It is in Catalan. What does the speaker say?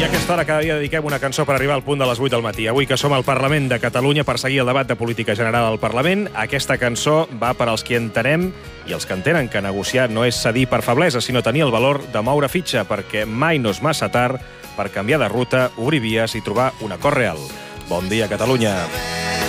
a aquesta hora cada dia dediquem una cançó per arribar al punt de les 8 del matí. Avui que som al Parlament de Catalunya per seguir el debat de política general al Parlament, aquesta cançó va per als qui entenem i els que entenen que negociar no és cedir per feblesa, sinó tenir el valor de moure fitxa, perquè mai no és massa tard per canviar de ruta, obrir vies i trobar un acord real. Bon dia, Catalunya.